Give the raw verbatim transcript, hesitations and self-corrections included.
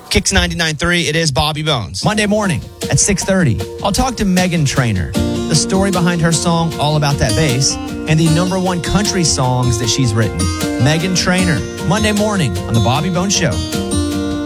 Kicks ninety-nine point three, it is Bobby Bones. Monday morning at six thirty, I'll talk to Meghan Trainor, the story behind her song, All About That Bass, and the number one country songs that she's written. Meghan Trainor, Monday morning on The Bobby Bones Show.